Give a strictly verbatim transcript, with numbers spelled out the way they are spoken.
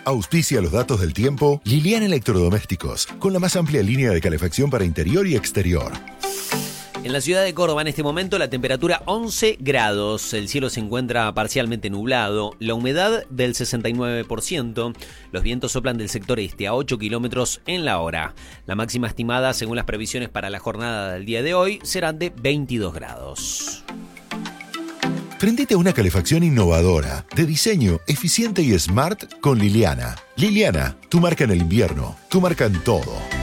Auspicia los datos del tiempo Liliana Electrodomésticos, con la más amplia línea de calefacción para interior y exterior. En la ciudad de Córdoba en este momento la temperatura once grados, el cielo se encuentra parcialmente nublado, la humedad del sesenta y nueve por ciento, los vientos soplan del sector este a ocho kilómetros en la hora. La máxima estimada según las previsiones para la jornada del día de hoy serán de veintidós grados. Prendete a una calefacción innovadora, de diseño eficiente y smart con Liliana. Liliana, tu marca en el invierno, tu marca en todo.